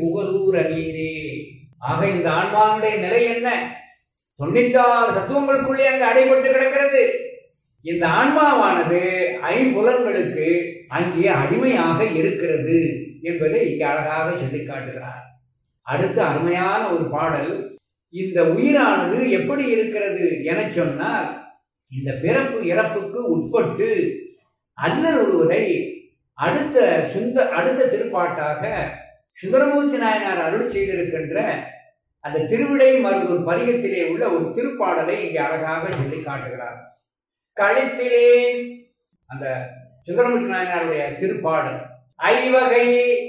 புகழூர் அநீரே. ஆக இந்த ஆன்மாவுடைய நிலை என்ன? 96 தத்துவங்களுக்குள்ளே அங்கு அடைபட்டு கிடக்கிறது. இந்த ஆன்மாவானது ஐம்புலன்களுக்கு அங்கே அடிமையாக இருக்கிறது என்பதை இங்கே அழகாக சொல்லி காட்டுகிறார். அடுத்த அருமையான ஒரு பாடல், இந்த உயிரானது எப்படி இருக்கிறது என சொன்னால், இந்த பிறப்பு இறப்புக்கு உட்பட்டு அல்லலுறுவதை அடுத்த திருப்பாட்டாக சுந்தரமூர்த்தி நாயனார் அருள் செய்திருக்கின்ற அந்த திருவிடை மருதூர் பதிகத்திலே உள்ள ஒரு திருப்பாடலை இங்கே அழகாக சொல்லி காட்டுகிறார். கழித்திலே அந்த சுந்தரமூர்த்தி நாயனாருடைய திருப்பாடல், ஐவகை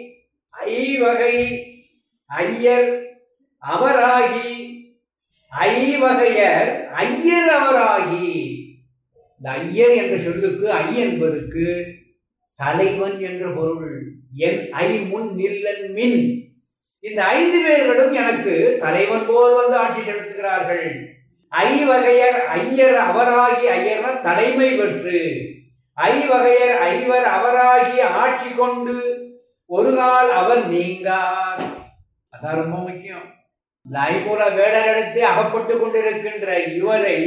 ஐயர் அவராகி, ஐவகையர் ஐயர் அவராகி. இந்த ஐயர் என்ற சொல்லுக்கு ஐ என்பதற்கு தலைவன் என்ற பொருள். என் ஐ முன் நில்லன் மின். இந்த 5 பேர்களும் எனக்கு தலைவன் போல் வந்து ஆட்சி செலுத்துகிறார்கள். ஐவகையர் ஐயர் அவராகி, ஐயர் தலைமை பெற்று, ஐவகையர் ஐவர் அவராகி ஆட்சி கொண்டு ஒரு கால் அவர் நீங்கார். அதான் ரொம்ப முக்கியம். இந்த ஐம்புல வேடரிடத்தை அகப்பட்டு கொண்டிருக்கின்ற இவரை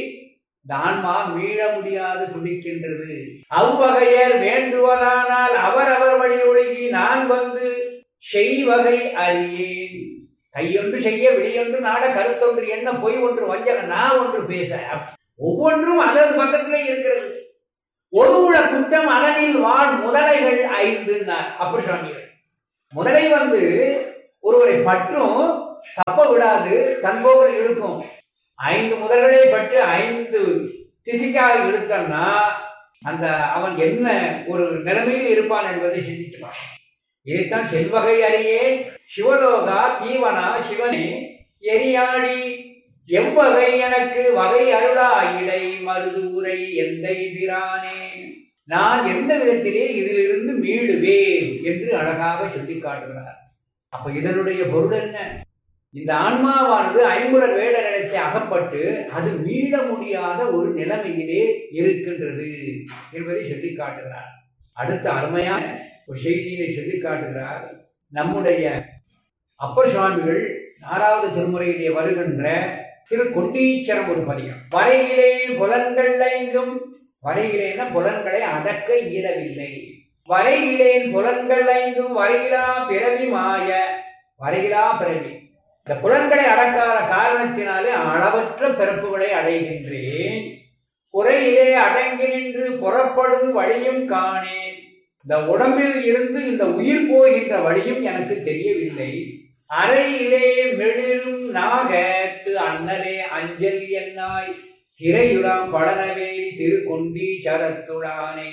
ஆன்மா மீள முடியாது துடிக்கின்றது. அவ்வகையர் வேண்டுவதானால் அவர் வழி ஒழுகி நான் வந்து செய்வகை அறியேன். கையொன்று செய்ய வெளியொன்று நாட கருத்தொன்று என்ன பொய் ஒன்று வஞ்சக நான் ஒன்று பேச, ஒவ்வொன்றும் அதது பக்கத்திலே இருக்கிறது. ஒரு முழ குற்றம் அதனில் வாழ் முதலைகள் 5 அப்பர் சுவாமிகள். முதலை வந்து ஒருவரை பற்றும் தப்ப விடாது, தன்போகல் இழுக்கும். 5 முதல்களை பற்றி 5 திசைக்காக இழுத்தன்னா அந்த அவன் என்ன ஒரு நிலைமையில் இருப்பான் என்பதை சிந்திச்சுப்பான். இதைத்தான் செல்வகை அறியே சிவலோகா தீவனா சிவனே எரியாடி எவ்வகை எனக்கு வகை அருளா இடை மருதூரை எந்தை பிரானே. நான் எந்த விதத்திலே இதிலிருந்து மீளுவேன் என்று அழகாக சொல்லி காட்டுகிறார். அப்ப இதனுடைய பொருள் என்ன? இந்த ஆன்மாவானது ஐம்புலர் வேடரிடத்தை அகப்பட்டு அது மீள முடியாத ஒரு நிலைமையிலே இருக்கின்றது என்பதை சொல்லி காட்டுகிறார். அடுத்த அருமையான ஒரு செய்தியை சொல்லி காட்டுகிறார். நம்முடைய அப்பர் சுவாமிகள் 4வது திருமுறையிலே வருகின்ற திருக்கொண்டீச்சரம் ஒரு பதிகம். வரையிலே புலன்கள் 5ம், வரையிலேன புலன்களை அடக்க இயலவில்லை. வரையிலேன் புலன்கள் 5ம் வரையிலா பிறவி மாய, வரையிலா பிறவி. இந்த புலன்களை அடக்காத காரணத்தினாலே அளவற்ற பிறப்புகளை அடைகின்றேன். குறையிலே அடங்கி நின்று புறப்படும் வழியும் காணேன். இந்த உடம்பில் இருந்து இந்த உயிர் போகின்ற வழியும் எனக்கு தெரியவில்லை. அறையிலே மெழிலும் நாகத்து அண்ணலே அஞ்சல் என்னாய் திரையுலாம் படனவேலி திருக்கொண்டீச்சரத்துடானே.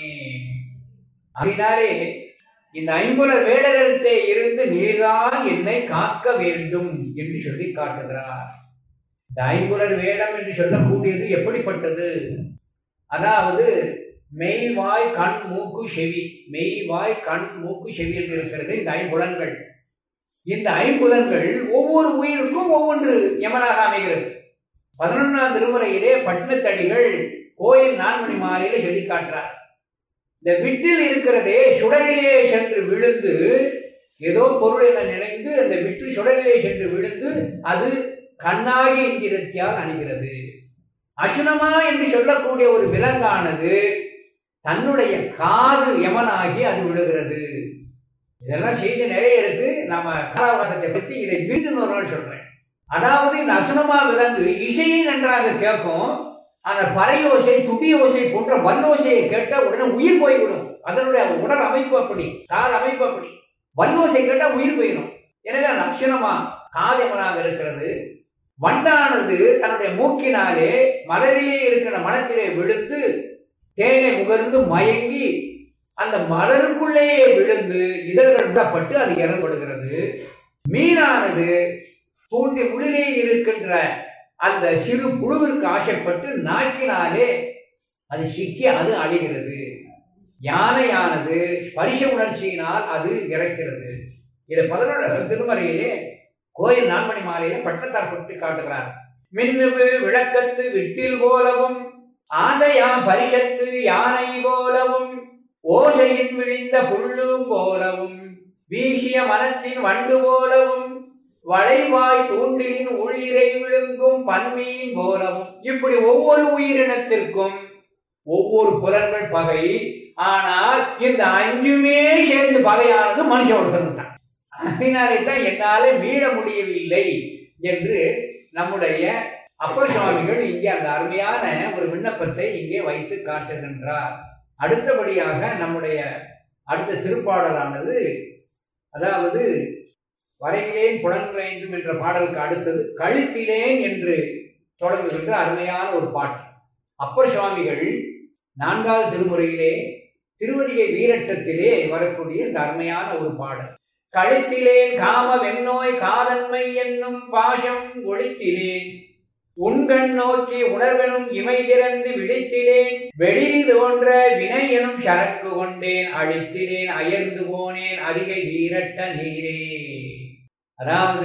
அதனாலே இந்த ஐம்புலர் வேடரிடத்தே இருந்து நீர்தான் என்னை காக்க வேண்டும் என்று சொல்லி காட்டுகிறார். இந்த ஐம்புலர் வேடம் என்று சொல்லக்கூடியது எப்படிப்பட்டது? அதாவது மெய்வாய் கண் மூக்கு செவி, மெய்வாய் கண் மூக்கு செவி என்று இருக்கிறது இந்த ஐம்புலன்கள். இந்த ஐம்புலன்கள் ஒவ்வொரு உயிருக்கும் ஒவ்வொன்று யமனாக அமைகிறது. 11ஆம் திருமுறையிலே பட்டினத்தடிகள் கோயில் 4 மணி மாலையில சொல்லி காட்டுறார். இந்த விட்டில் இருக்கிறதே சுடரிலே சென்று விழுந்து, ஏதோ பொருள் என நினைந்து அந்த விட்டு சுடரிலே சென்று விழுந்து அது கண்ணாகி இந்திரத்தியால் அணிகிறது. அசுனமா என்று சொல்லக்கூடிய ஒரு விலங்கானது தன்னுடைய காது யமனாகி அது விழுகிறது. இதெல்லாம் செய்தி நிறைய இருக்கு. நாம காலாவாசத்தை பற்றி இதை மீண்டும் ஒரு நாள் சொல்றேன். அதாவது இந்த அசுனமா விலங்கு இசையை நன்றாக கேட்கும். அந்த பறையோசை துடி ஓசை போன்ற வல்லோசையை கேட்ட உடனே உயிர் போய்விடும். அதனுடைய உடல் அமைப்பு அப்படி, கால் அமைப்பு அப்படி. வல்லோசை கேட்டா உயிர் போயிடும். எனவே அந்த அசுனமா காதமனாக இருக்கிறது. வண்டானது தன்னுடைய மூக்கினாலே மலரிலே இருக்கிற மனத்திலே விழுந்து தேனை முகர்ந்து மயங்கி அந்த மலருக்குள்ளேயே விழுந்து இதழ்கள் விடப்பட்டு அது இறங்கப்படுகிறது. மீனானது தூண்டி உள்ளே இருக்கின்ற அந்த சிறு புழுவிற்கு ஆசைப்பட்டு நாக்கினாலே அது சிக்கி அது அழிகிறது. யானையானது ஸ்பரிச உணர்ச்சியினால் அது இறக்கிறது. இதை 11 திருமறையிலே கோயில் 4 மணி மாலையில பட்டத்தார் பற்றி காட்டுகிறார். மின்னுவு விளக்கத்து விட்டில் போலவும் ஆசையா பரிசத்து யானை போலவும் ஓசையின் விழிந்த புல்லும் போலவும் வீசிய மனத்தின் வண்டு போலவும் வளைவாய் தூண்டிலின் உள்ளிரை விழுங்கும் பன்மையின் போலவும். இப்படி ஒவ்வொரு உயிரினத்திற்கும் ஒவ்வொரு புலன்கள் பகை. ஆனால் இந்த அஞ்சுமே சேர்ந்து பகையானது மனுஷ ஒருத்தனுக்கு தான். அதனாலே தான் என்னால மீள முடியவில்லை என்று நம்முடைய அப்பர் சுவாமிகள் இங்கே அந்த அருமையான ஒரு விண்ணப்பத்தை இங்கே வைத்து காட்டுகின்றார். அடுத்தபடியாக நம்முடைய அடுத்த திருப்பாடலானது, அதாவது வரையிலேன் புலன்களைந்தும் என்ற பாடலுக்கு அடுத்தது கழித்திலேன் என்று தொடங்குகின்ற அருமையான ஒரு பாட்டு. அப்பர் சுவாமிகள் 4வது திருமுறையிலே திருவதிகை வீரட்டத்திலே வரக்கூடிய இந்த அருமையான ஒரு பாடல். கழித்திலேன் காம வெண்ணோய் காதன்மை என்னும் பாசம் ஒழித்திலேன், உண்கண் நோக்கி உணர்வெனும் இமை திறந்து விழித்திலேன், வெளிரி தோன்ற வினை எனும் சரக்கு கொண்டேன், அழித்திலேன் அயர்ந்து போனேன் அதிகை வீரட்ட நீரே. அதாவது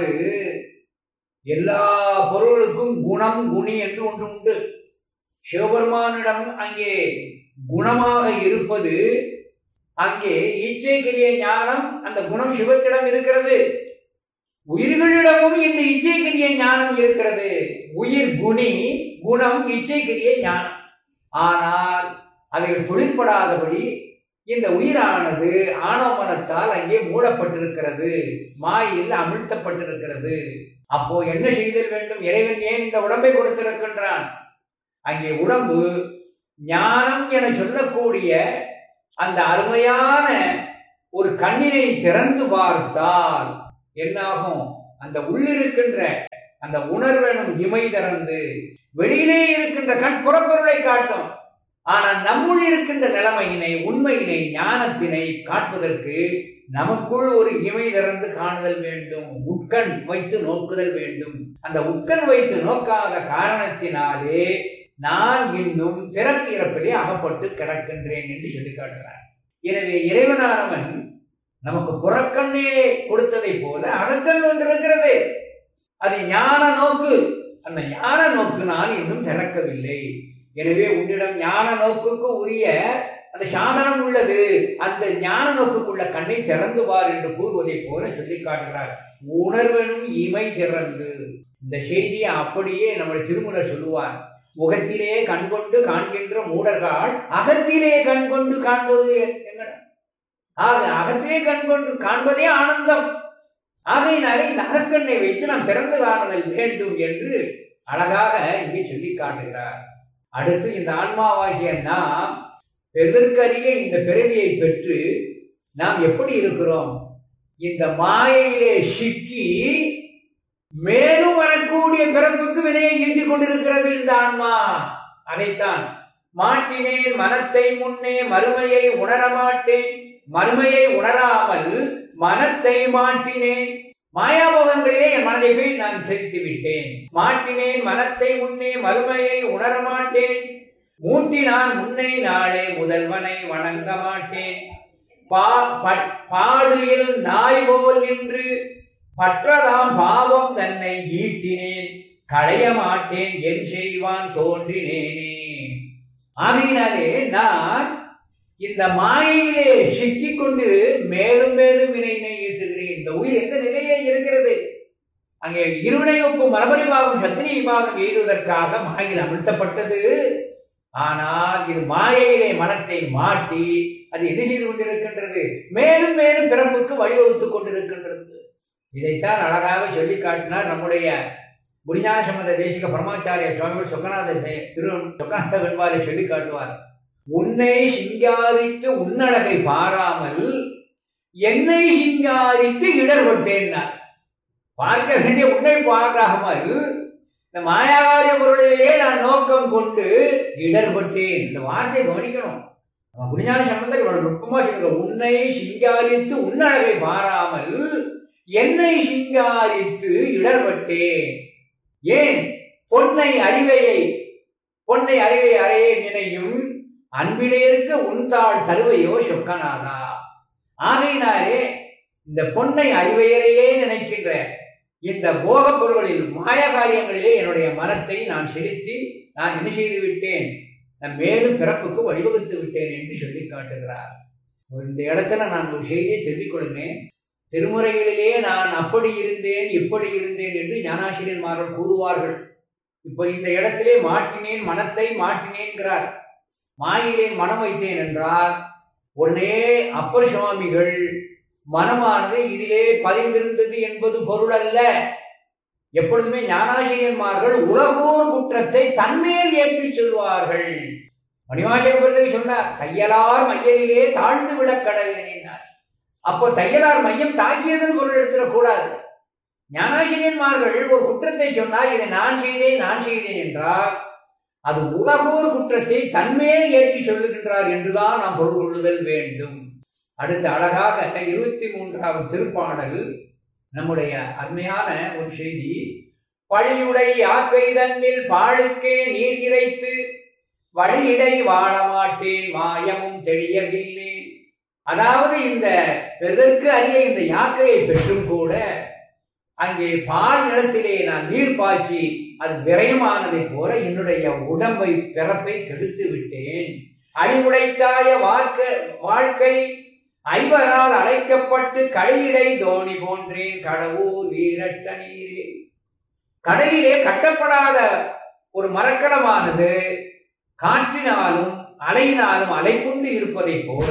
எல்லா பொருளுக்கும் குணம் குணி என்று ஒன்று உண்டு. சிவபெருமானிடம் அங்கே குணமாக இருப்பது, அங்கே இச்சை கிரிய ஞானம், அந்த குணம் சிவத்திடம் இருக்கிறது. உயிர்களிடமும் இந்த இச்சை கிரிய ஞானம் இருக்கிறது. உயிர் குணி, குணம் இச்சை கிரிய ஞானம். ஆனால் அவைகள் தொழிற்படாதபடி இந்த உயிரானது ஆணவமனத்தால் அங்கே மூடப்பட்டிருக்கிறது, மாயில் அமிழ்த்தப்பட்டிருக்கிறது. அப்போ என்ன செய்தல் வேண்டும்? இறைவன் ஏன் இந்த உடம்பை கொடுத்திருக்கின்றான்? அங்கே உடம்பு ஞானம் என சொல்லக்கூடிய அந்த அருமையான ஒரு கண்ணினை திறந்து பார்த்தால் என்னாகும்? அந்த உள்ளிருக்கின்ற அந்த உணர்வெனும் இமை திறந்து வெளியிலே இருக்கின்ற கண் புறப்பொருளை காட்டும். ஆனால் நம்முள் இருக்கின்ற நிலைமையினை, உண்மையினை, ஞானத்தினை காட்பதற்கு நமக்குள் ஒரு இமை திறந்து காணுதல் வேண்டும், உட்கண் வைத்து நோக்குதல் வேண்டும். அந்த உட்கண் வைத்து நோக்காத காரணத்தினாலே நான் இன்னும் பிறப்பு இறப்பிலே அகப்பட்டு கிடக்கின்றேன் என்று சொல்லி காட்டுறார். எனவே இறைவனானவன் நமக்கு புறக்கண்ணே கொடுத்ததை போல அகக்கண் ஒன்று இருக்கிறது. அது ஞான நோக்கு. அந்த ஞான நோக்கு நான் இன்னும் திறக்கவில்லை. எனவே உன்னிடம் ஞான நோக்குக்கு உரிய அந்த சாதனம் உள்ளது. அந்த ஞான நோக்குக்குள்ள கண்ணை திறந்து பார் என்று கூறுவதை போல சொல்லி காட்டுகிறார். உணர்வெனும் இமை திறந்து. இந்த செய்தியை அப்படியே நம்முடைய திருமூலர் சொல்லுவார். முகத்திலே கண்கொண்டு காண்கின்ற மூடர்கள் அகத்திலே கண்கொண்டு காண்பது எங்கடா? ஆக அகத்திலே கண்கொண்டு காண்பதே ஆனந்தம். ஆகையினாலே இந்த அகக்கண்ணை வைத்து நாம் திறந்து காணுதல் வேண்டும் என்று அழகாக இங்கே சொல்லி காட்டுகிறார். அடுத்து இந்த ஆன்மாவாகிய நாம் பெருக்கரிய இந்த பிறவியை பெற்று நாம் எப்படி இருக்கிறோம்? இந்த மாயையிலே சிக்கி மேலும் வரக்கூடிய பிறப்புக்கு விதையை ஈட்டிக் கொண்டிருக்கிறது இந்த ஆன்மா. அதைத்தான் மாட்டினேன் மனத்தை முன்னே மறுமையை உணரமாட்டேன், மறுமையை உணராமல் மனத்தை மாட்டினேன், மாயாபோகங்களிலே என் மனதை போய் நான் செலுத்தி விட்டேன். மாட்டினேன் மனத்தை முன்னே மறுமையை உணரமாட்டேன், மூட்டினான் முன்னை நாளே முதல்வனை வணங்க மாட்டேன், பாடுயில் நாய் போல் நின்று பற்றதாம் பாவம் தன்னை ஈட்டினேன், களைய மாட்டேன் என் செய்வான் தோன்றினேனே. ஆகையினாலே நான் இந்த மாயையிலே சிக்கிக் கொண்டு மேலும் மேலும் வினையினை ஈட்டுகிறேன். இந்த உயிர் எந்த நிலையே இருக்கிறது? அங்கே இருவினை ஒப்பு மரபரி பாகம் சத்தினி பாகம் எய்துவதற்காக மாயில் அமிழ்த்தப்பட்டது. ஆனால் இது மாயையிலே மனத்தை மாட்டி அது என்ன செய்து கொண்டிருக்கின்றது? மேலும் மேலும் பிறப்புக்கு வழிவகுத்துக் கொண்டிருக்கின்றது. இதைத்தான் அழகாக சொல்லி காட்டினார் நம்முடைய குருஞான சம்பந்த தேசிக பரமாச்சாரிய சுவாமிகள் சொக்கநாத வெண்பாலை சொல்லி காட்டுவார். உன்னை சிங்காரித்து உன்னழகை பாராமல் என்னை சிங்காரித்து இடர்பட்டேன். பார்க்க வேண்டிய உன்னை பார்க்காமல் இந்த மாயாவாரிய பொருளிலேயே நான் நோக்கம் கொண்டு இடர்பட்டேன். இந்த வார்த்தையை கவனிக்கணும். குருஞான சம்பந்தர் இவ்வளவு நுட்பமா சொல்ற. உன்னை சிங்காரித்து உன்னழகை பாராமல் என்னை சிங்காரித்து இடர்பட்டேன். ஏன்? பொன்னை அறிவையை அறையே நினையும் அன்பிலேருக்கு உன்தாள் தருவையோ சொக்கனாதா. ஆகையினாலே இந்த பொன்னை அறிவையரையே நினைக்கின்ற இந்த போக பொருள்களில் மாய காரியங்களிலே என்னுடைய மனத்தை நான் செலுத்தி நான் என்ன செய்து விட்டேன்? நான் மேலும் பிறப்புக்கு வழிவகுத்து விட்டேன் என்று சொல்லி காட்டுகிறார். இந்த இடத்துல நான் ஒரு செய்தியை சொல்லிக் கொடுங்க. திருமுறைகளிலே நான் அப்படி இருந்தேன் இப்படி இருந்தேன் என்று ஞானாசிரியன்மார்கள் கூறுவார்கள். இப்ப இந்த இடத்திலே மாற்றினேன் மனத்தை மாற்றினேன்கிறார். மாயிலே மனம் வைத்தேன் என்றால் உடனே அப்பர் சுவாமிகள் மனமானது இதிலே பதிந்திருந்தது என்பது பொருள் அல்ல. எப்பொழுதுமே ஞானாசிரியன்மார்கள் உலகோர் குற்றத்தை தன்மேல் ஏற்றி சொல்வார்கள். மணிவாசகர் சொன்னார், தையலார் மையலிலே தாழ்ந்து விட கடவேனார். அப்போ தையலார் மையம் தாக்கியதுன்னு பொருள் எடுத்துடக்கூடாது. ஞானாசிரியன்மார்கள் ஒரு குற்றத்தை சொன்னால் இதை நான் செய்தேன் என்றால் அது உலகோர் குற்றத்தை தன்மேல் ஏற்றி சொல்லுகின்றார் என்றுதான் நாம் பொருள் கொள்ளுதல் வேண்டும். அடுத்த அழகாக 23வது திருப்பாடல் நம்முடைய அருமையான ஒரு செய்தி. பழியுடை யாக்கை தன்னில் பாழுக்கே நீர் இறைத்து வழியிடை வாழ மாட்டேன் மாயமும் தெளியவில்லை. அதாவது இந்த பெதற்கு அறிய இந்த யாக்கையை பெற்றும் கூட அங்கே பால் நிலத்திலே நான் நீர் பாய்ச்சி அது விரயமானதை போல என்னுடைய உடம்பை பிறப்பை கெடுத்து விட்டேன். அழிவுடைத்தாய வாழ்க்கை ஐவரால் அழைக்கப்பட்டு கழியிடை தோணி போன்றேன் கடவுர் வீரட்ட நீரே. கடலிலே கட்டப்படாத ஒரு மரக்கலமானது காற்றினாலும் அலையினாலும் அலைப்புண்டு இருப்பதை போல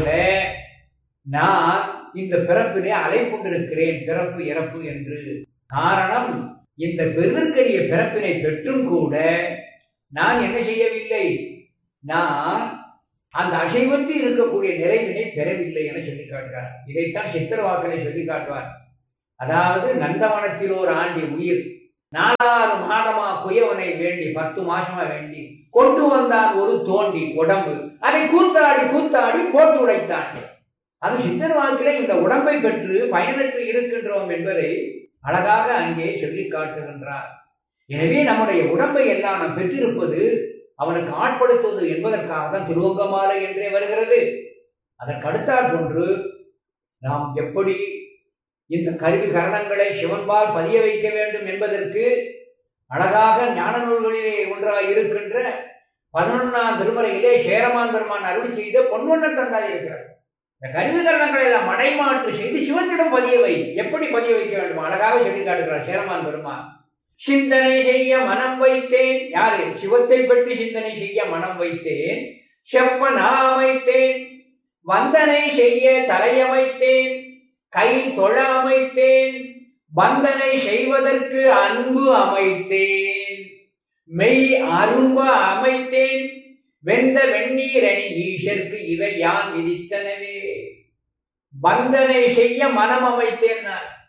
நான் இந்த பிறப்பிலே அலைப்புண்டிருக்கிறேன், பிறப்பு இறப்பு என்று. காரணம், இந்த பெருக்கரிய பிறப்பினை பெற்றும் கூட நான் என்ன செய்யவில்லை, நான் அந்த அசைவற்று இருக்கக்கூடிய நிலைவினை பெறவில்லை என சொல்லி காட்டுகிறார். இதைத்தான் சித்திர வாக்கினை சொல்லி காட்டுவார். அதாவது நந்தவனத்தில் ஒரு ஆண்டி உயிர் 4 மாதமா குயவனை வேண்டி 10 மாசமா வேண்டி கொண்டு வந்தான் ஒரு தோண்டி உடம்பு, அதை கூத்தாடி போட்டு உடைத்தான். அது சித்திர வாக்கிலே இந்த உடம்பை பெற்று பயனற்று இருக்கின்றோம் என்பதை அழகாக அங்கே சொல்லி காட்டுகின்றார். எனவே நம்முடைய உடம்பை எல்லாம் நாம் பெற்றிருப்பது அவனுக்கு ஆட்படுத்துவது என்பதற்காக தான் திருவங்கமாலை என்றே வருகிறது. அதற்கு அடுத்தாற் போன்று நாம் எப்படி இந்த கருவி கரணங்களை சிவன்பால் பதிய வைக்க வேண்டும் என்பதற்கு அழகாக ஞான நூல்களிலே ஒன்றாக இருக்கின்ற 11ஆம் திருமுறையிலே சேரமான் பெருமான் அருளி செய்த பொன்வண்ணன் தந்தாய் இருக்கிறார். இந்த கருவி கரணங்களை எல்லாம் மடைமாற்று செய்து சிவத்திடம் பதியவை எப்படி பதிய வைக்க வேண்டும் அழகாக சொல்லி காட்டுகிறார் சேரமான் பெருமான். சிந்தனை செய்ய மனம் வைத்தேன். யாரு? சிவத்தை பற்றி சிந்தனை செய்ய மனம் வைத்தேன். செப்பனா அமைத்தேன். வந்தனை செய்ய தலையமைத்தேன். கை தொழ அமைத்தேன். வந்தனை செய்வதற்கு அன்பு அமைத்தேன். மெய் அரும்ப அமைத்தேன். வெந்த வெந்நீரணி ஈசற்கு இவை யான் விதித்தனவே. வந்தனை செய்ய மனம் அமைத்தேன்.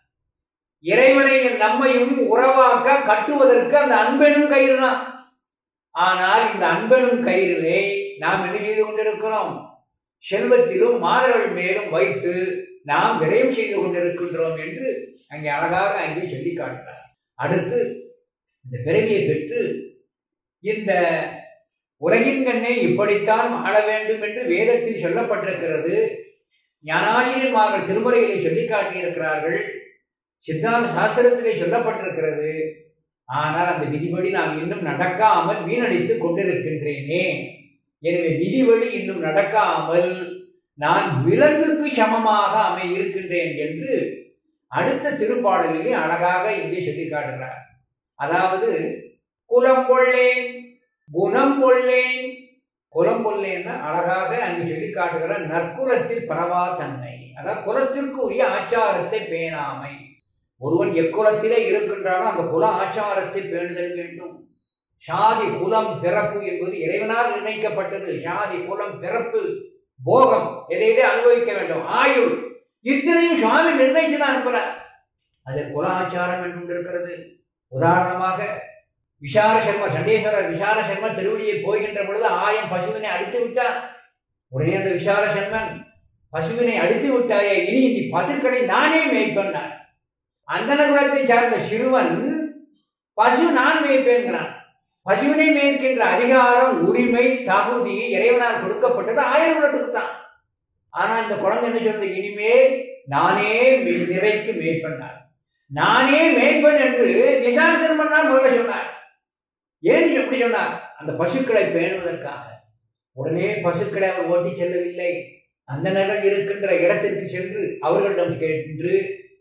இறைவனை நம்மையும் உறவாக்க கட்டுவதற்கு அந்த அன்பெனும் கயிறு தான். ஆனால் இந்த அன்பெனும் கயிறுவை நாம் என்ன செய்து கொண்டிருக்கிறோம்? செல்வத்திலும் மாதர்கள் மேலும் வைத்து நாம் விரயம் செய்து கொண்டிருக்கின்றோம் என்று அங்கே அழகாக அங்கே சொல்லி காட்டுகிறார். அடுத்து இந்த பிறவியை பெற்று இந்த உலகின் கண்ணே இப்படித்தான் ஆள வேண்டும் என்று வேதத்தில் சொல்லப்பட்டிருக்கிறது. ஞானாசிரியன்மார்கள் திருமுறைகளை சொல்லி காட்டியிருக்கிறார்கள். சித்தாந்த சாஸ்திரத்திலே சொல்லப்பட்டிருக்கிறது. ஆனால் அந்த விதிபடி நான் இன்னும் நடக்காமல் வீணடித்துக் கொண்டிருக்கின்றேனே. எனவே விதிவழி இன்னும் நடக்காமல் நான் விலங்குக்கு சமமாக இருக்கின்றேன் என்று அடுத்த திருப்பாடலிலே அழகாக இங்கே சொல்லி காட்டுகிறார். அதாவது குலம் கொள்ளேன் குணம் கொள்ளேன். குலம் கொள்ளேன்னா அழகாக அங்கே சொல்லி காட்டுகிற நற்குலத்தில் பரவா தன்மை, அதாவது குலத்திற்கு உரிய ஆச்சாரத்தை பேணாமை. ஒருவன் எக்குலத்திலே இருக்கின்றானோ அந்த குல ஆச்சாரத்தை பேணுதல் வேண்டும். சாதி குலம் பிறப்பு என்பது இறைவனால் நிர்ணயிக்கப்பட்டது. சாதி குலம் பிறப்பு போகம் எதையிலே அனுபவிக்க வேண்டும், ஆயுள் இத்தனையும் சுவாமி நிர்ணயிச்சுதான் அனுப்புறார். அது குல ஆச்சாரம் என்று இருக்கிறது. உதாரணமாக விஷால சர்மர் சண்டேஸ்வரர் விஷால சர்மர் திருவடியை போகின்ற பொழுது 1000 பசுவினை அடித்து விட்டார். உடனே அந்த விஷால சர்மன் பசுவினை அடித்து விட்டாயே, இனி இந்த பசுக்களை நானே மேய்ப்பேன். அந்தன குலத்தை சார்ந்த சிறுவன் பசு நான் மேய்ப்பேன்கிறான். பசுவினை மேய்க்கின்ற அதிகாரம் உரிமை தகுதி இறைவனால் கொடுக்கப்பட்டது 1000 குலத்துக்கு தான். ஆனா இந்த குழந்தை என்ன சொல்றது? இனிமேல் நானே நிறைக்கு மேய்ப்பேன், நானே மேய்ப்பேன் என்று விசால சர்மன் தான் முதல்ல சொன்னார். ஏன் எப்படி சொன்னார்? அந்த பசுக்களை பேணுவதற்காக. உடனே பசுக்களை அவர் ஓட்டி செல்லவில்லை. அந்தனர்கள் இருக்கின்ற இடத்திற்கு சென்று அவர்களிடம் கேட்டு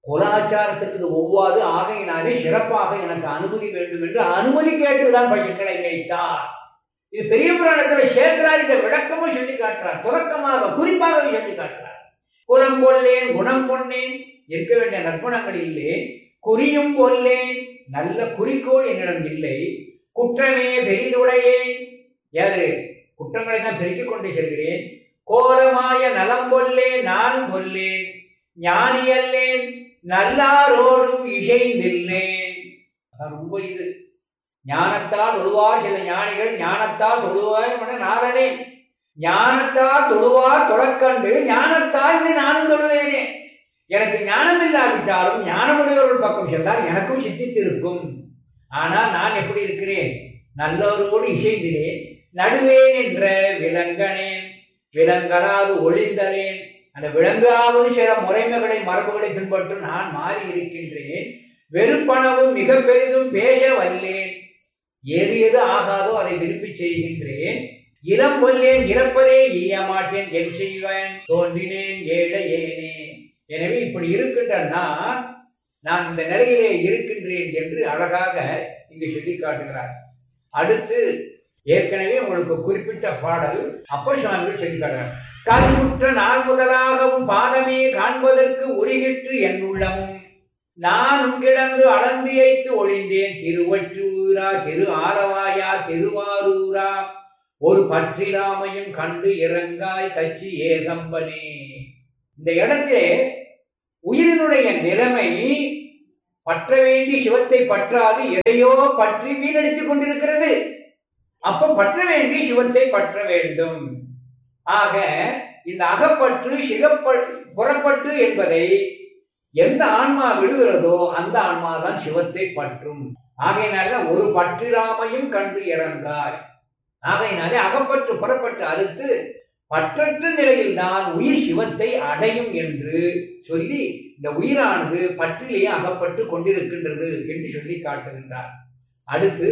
குலாச்சாரத்திற்கு ஒவ்வாது, ஆகையினாலே சிறப்பாக எனக்கு அனுமதி வேண்டும் என்று அனுமதி கேட்டுதான் பசுக்களை மேய்த்தார். இது பெரிய புராணத்தில் சேர்க்கிறார். இதை விளக்கமும் சொல்லி காட்டுறார், துறக்கமாக குறிப்பாகவே சொல்லி காட்டுறார். குலம் கொள்ளேன், குணம் கொண்டேன், இருக்க வேண்டிய நற்குணங்கள் இல்லை. குறியும் கொள்ளேன், நல்ல குறிக்கோள் என்னிடம் இல்லை. குற்றமே பெரிதுடையேன், யாரு குற்றங்களை தான் பெருக்கிக் கொண்டு செல்கிறேன். கோலமாய நலம் கொல்லேன், நான் கொல்லேன். ஞானியல்லேன், நல்லாரோடும் இசைந்தில்லேன். ரொம்ப இது ஞானத்தால் தொழுவார் சில ஞானிகள், ஞானத்தால் தொழுவார் நாளனே. ஞானத்தால் தொழுவார் தொடக்கண்டு, ஞானத்தால் இதை நானும் தொழுவேனே. எனக்கு ஞானம் இல்லாவிட்டாலும் ஞானமுடையவர்கள் பக்கம் சென்றால் எனக்கும் சித்தித்திருக்கும். ஆனால் நான் எப்படி இருக்கிறேன்? நல்லவரோடு இசைந்தினேன், நடுவேன் என்ற விலங்கனேன், விலங்கலாது ஒளிந்தனேன். அந்த விலங்காவது சில முறைமைகளை மரபுகளை பின்பற்றும் நான் மாறி இருக்கின்றேன். வெறுப்பனவும் மிக பெரிதும் பேச வல்லேன், எது எது ஆகாதோ அதை விரும்பி செய்கின்றேன். இளம் கொல்லேன், இறப்பதே ஈயமாட்டேன், என் செய்வேன் தோன்றினேன் ஏழையேனே. எனவே இப்படி இருக்கின்ற நான் இந்த நிலையிலே இருக்கின்றேன் என்று அழகாக இங்கு சொல்லி காட்டுகிறார். அடுத்து ஏற்கனவே உங்களுக்கு குறிப்பிட்ட பாடல் அப்பர் சுவாமிகள் சொல்லி காட்டுகிறார். கருமுற்ற நாள் முதலாகவும் பாதமே காண்பதற்கு உருகிற்று என் உள்ளமும், நானும் கிடந்து அளந்து வைத்து ஒழிந்தேன். திருவற்றூரா, திரு ஆலவாயா, திருவாரூரா, ஒரு பற்றிலாமையும் கண்டு இறங்காய் கட்சி ஏகம்பனே. இந்த இடத்திலே உயிரினுடைய நிலைமை பற்ற வேண்டி சிவத்தை பற்றாது எதையோ பற்றி வீணடித்துக் கொண்டிருக்கிறது. அப்ப பற்ற வேண்டி சிவத்தை பற்ற வேண்டும். ஆக இந்த அகப்பற்று புறப்பற்று என்பதை எந்த ஆன்மா விடுகிறதோ அந்த ஆன்மா தான் சிவத்தை பற்றும். ஆகையினால ஒரு பற்றிலாமையும் கண்டு இறங்காய். ஆகையினாலே அகப்பற்று புறப்பட்டு அறுத்து பற்றற்ற நிலையில் தான் உயிர் சிவத்தை அடையும் என்று சொல்லி இந்த உயிரானது பற்றிலேயே அகப்பட்டு கொண்டிருக்கின்றது என்று சொல்லி காட்டுகின்றார். அடுத்து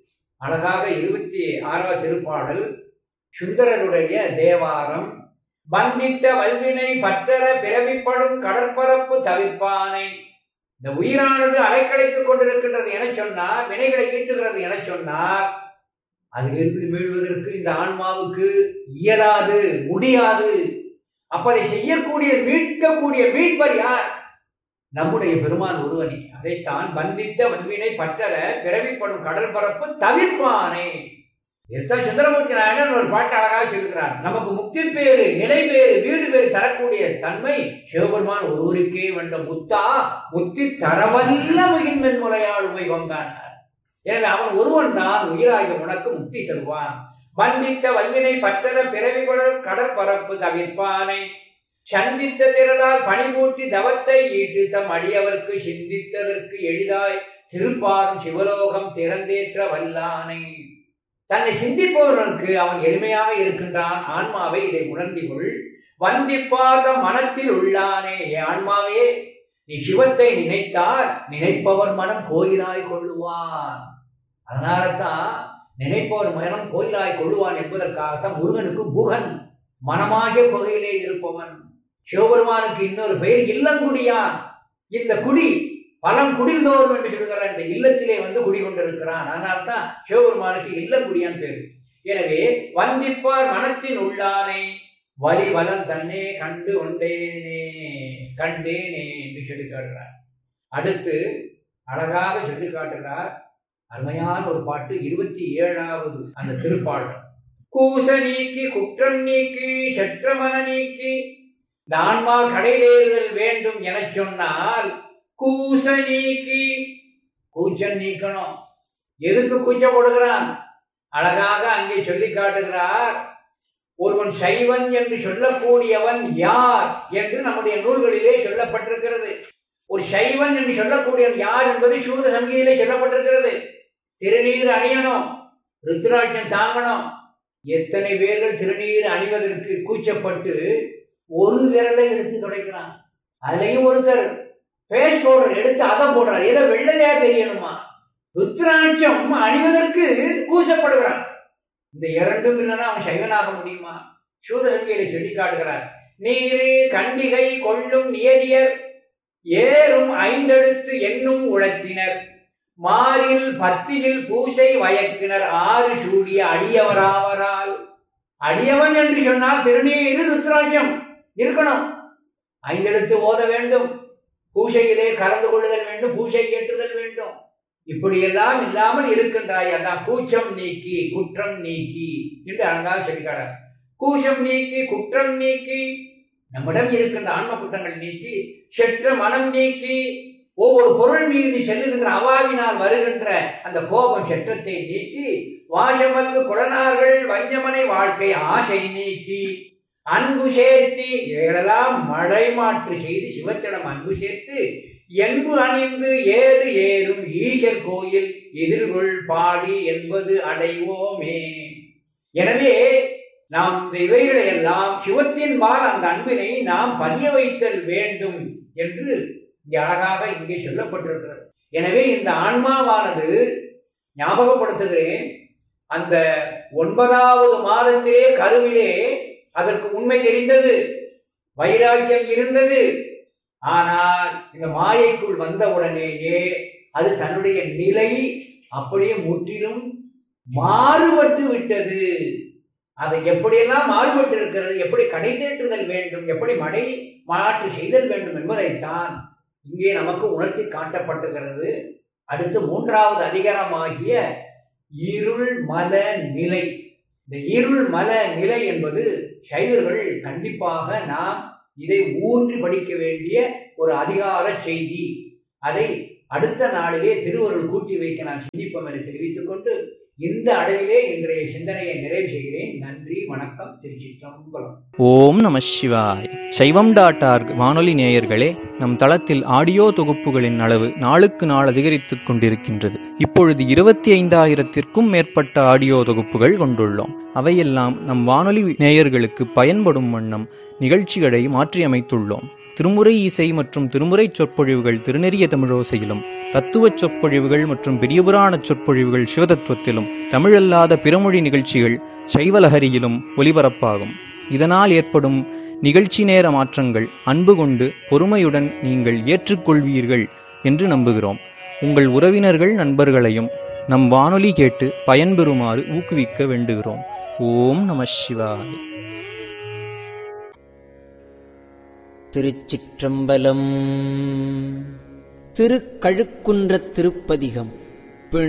அழகாக 26வது திருப்பாடல் சுந்தரருடைய தேவாரம். பந்தித்த வல்வினை பற்றற பிறவிப்படும் கடற்பரப்பு தவிர்ப்பானை. இந்த உயிரானது அலைக்கழித்துக் கொண்டிருக்கின்றது என சொன்னார், வினைகளை ஈட்டுகிறது என சொன்னார். அதிலிருந்து மீள்வதற்கு இந்த ஆன்மாவுக்கு இயலாது, முடியாது. அப்பதை செய்யக்கூடிய மீட்கக்கூடிய மீட்பர் யார்? நம்முடைய பெருமான் ஒருவனே. அதைத்தான் பந்தித்த வல்வினை பற்றற பிறவிப்படும் கடல் பரப்பு தவிர்ப்பானே. இதுதான் சுந்தரமூர்த்தி நாயனர் ஒரு பாட்டு அழகாக சொல்கிறார். நமக்கு முக்தி பேரு, நிலை பேரு, வீடு பேரு தரக்கூடிய தன்மை சிவபெருமான் ஒருவருக்கே வேண்டும். முத்தா முத்தி தரவல்ல முகின்மென் முலையாளுமை வந்தான். எனவே அவன் ஒருவன் தான் உயிராக உனக்கு முக்தி தருவான். பந்தித்த வல்வினை பற்றற பிறவிப்படும் கடற்பரப்பு தவிர்ப்பானை. சந்தித்த திரளால் பணிபூட்டி தவத்தை ஈட்டு தம் அடியவர்க்கு சிந்தித்ததற்கு எளிதாய் திருப்பாரும் சிவலோகம் திறந்தேற்ற வல்லானை. தன்னை சிந்திப்பவர்களுக்கு அவன் எளிமையாக இருக்கின்றான். ஆன்மாவை இதை உணர்ந்திகொள். வந்திப்பாத மனத்தில் உள்ளானே. ஆன்மாவே, நீ சிவத்தை நினைத்தால் நினைப்பவர் மனம் கோயிலாய் கொள்ளுவான். அதனால தான் நினைப்பவர் மனம் கோயிலாய் கொள்ளுவான் என்பதற்காகத்தான் முருகனுக்கு குகன், மனமாகிய குகையிலே இருப்பவன். சிவபெருமானுக்கு இன்னொரு பெயர் இல்லங்குடியான். இந்த குடி பழங்குடில் தோறும் என்று சொல்கிறார். இந்த இல்லத்திலே குடிகொண்டிருக்கிறான். அதனால்தான் சிவபெருமானுக்கு இல்லங்குடியான் பேர். எனவே வந்திப்பார் மனத்தின் உள்ளானை வலி வலம் தன்னே கண்டு கொண்டேனே கண்டேனே என்று சொல்லி காட்டுகிறார். அடுத்து அழகாக சொல்லி காட்டுகிறார். அருமையான ஒரு பாட்டு 27வது அந்த திருப்பாடல். கூச நீக்கி குற்றம் நீக்கி சற்றமன நீக்கி இந்த ஆன்மா கடைதேறுதல் வேண்டும் என சொன்னால் கூச நீக்கி, கூச்சம் நீக்கணும். எதுக்கு கூச்சப்படுகிறான்? அழகாக அங்கே சொல்லி காட்டுகிறார். ஒருவன் சைவன் என்று சொல்லக்கூடியவன் யார் என்று நம்முடைய நூல்களிலே சொல்லப்பட்டிருக்கிறது. ஒரு சைவன் என்று சொல்லக்கூடியவன் யார் என்பது சூத சங்கீதிலே சொல்லப்பட்டிருக்கிறது. திருநீர் அணியணும், ருத்ராட்சம் தாங்கணும். எத்தனை பேர்கள் திருநீர் அணிவதற்கு கூச்சப்பட்டு ஒரு விரலை எடுத்து துடைக்கிறான். அதுலயும் ஒருத்தர் பேஸ் பவுடர் எடுத்து அதை போடுறார். ஏதோ வெள்ளையா தெரியணுமா? ருத்ராட்சம் அணிவதற்கு கூச்சப்படுகிறான். இந்த இரண்டும் இல்லைன்னா அவன் சைவனாக முடியுமா? சூத சங்கீதிலே சொல்லி காட்டுகிறார். நீரு கண்டிகை கொள்ளும் நியதியர் ஏறும் ஐந்தெழுத்து என்னும் உளத்தினர் மாறில் பத்தியில் பூசை வயக்கினர் ஆறு சூடிய அடியவராவரால். அடியவன் என்று சொன்னால் திருநீறு ருத்ராட்சம் இருக்கணும், ஐந்தெழுத்து ஓத வேண்டும், பூசையிலே கலந்து கொள்ளுதல் வேண்டும், பூசை ஏற்றுதல் வேண்டும். இப்படியெல்லாம் இல்லாமல் இருக்கின்றாய், அதான் கூச்சம் நீக்கி குற்றம் நீக்கி என்று அழகாக சொல்லிக்காடார். கூச்சம் நீக்கி குற்றம் நீக்கி நம்மிடம் இருக்கின்ற ஆன்ம குற்றங்கள் நீக்கி, செற்ற மனம் நீக்கி, ஒவ்வொரு பொருள் மீது செல்லுகின்ற அவாவினால் வருகின்ற அந்த கோபம் செற்றத்தை நீக்கி, வாசமல்கு குழனார்கள் வஞ்சமனை வாழ்க்கை ஆசை நீக்கி, அன்பு சேர்த்தி இவைகளெல்லாம் மடைமாற்று செய்து சிவத்திடம் அன்பு சேர்த்து என்பு அணிந்து ஏறு ஏறும் ஈசர் கோயில் எதிர்கொள் பாடி என்பது அடைவோமே. எனவே நாம் இந்த இவைகளை எல்லாம் சிவத்தின் பால் அந்த அன்பினை நாம் பதிய வைத்தல் வேண்டும் என்று இங்கே அழகாக இங்கே சொல்லப்பட்டிருக்கிறது. எனவே இந்த ஆன்மாவானது, ஞாபகப்படுத்துகிறேன், அந்த 9வது மாதத்திலே கருவிலே அதற்கு உண்மை தெரிந்தது, வைராக்கியம் இருந்தது. ஆனால் இந்த மாயைக்குள் வந்தவுடனேயே அது தன்னுடைய நிலை அப்படியே முற்றிலும் மாறுபட்டு விட்டது. அதை எப்படியெல்லாம் மாறுபட்டு இருக்கிறது, எப்படி கடை தேற்றுதல் வேண்டும், எப்படி மடை மாற்று செய்தல் வேண்டும் என்பதைத்தான் இங்கே நமக்கு உணர்த்தி காட்டப்பட்டுகிறது. அடுத்து 3வது அதிகாரமாகிய இருள் மல நிலை. இந்த இருள் மல நிலை என்பது சைவர்கள் கண்டிப்பாக நாம் இதை ஊன்றி படிக்க வேண்டிய ஒரு அதிகார செய்தி. அதை அடுத்த நாளிலே திருவருள் கூட்டி வைக்க நான் சிந்திப்போம் என தெரிவித்துக் கொண்டு இந்த அளவிலே இன்றைய சிந்தனையை நிறைவு செய்கிறேன். நன்றி, வணக்கம், திருச்சிற்றம்பலம். ஓம் நம சிவாய். சைவம்.org வானொலி நேயர்களே, நம் தளத்தில் ஆடியோ தொகுப்புகளின் அளவு நாளுக்கு நாள் அதிகரித்துக் கொண்டிருக்கின்றது. இப்பொழுது 25,000த்திற்கும் மேற்பட்ட ஆடியோ தொகுப்புகள் கொண்டுள்ளோம். அவையெல்லாம் நம் வானொலி நேயர்களுக்கு பயன்படும் வண்ணம் நிகழ்ச்சிகளை மாற்றியமைத்துள்ளோம். திருமுறை இசை மற்றும் திருமுறை சொற்பொழிவுகள் திருநெறிய தமிழோசையிலும், தத்துவச் சொற்பொழிவுகள் மற்றும் பெரியபுராண சொற்பொழிவுகள் சிவதத்துவத்திலும், தமிழல்லாத பிறமொழி நிகழ்ச்சிகள் சைவலஹரியிலும் ஒலிபரப்பாகும். இதனால் ஏற்படும் நிகழ்ச்சி நேர மாற்றங்கள் அன்பு கொண்டு பொறுமையுடன் நீங்கள் ஏற்றுக்கொள்வீர்கள் என்று நம்புகிறோம். உங்கள் உறவினர்கள் நண்பர்களையும் நம் வானொலி கேட்டு பயன்பெறுமாறு ஊக்குவிக்க வேண்டுகிறோம். ஓம் நம சிவாய். திருச்சிற்றம்பலம். திருக்கழுக்குன்றத் திருப்பதிகம்.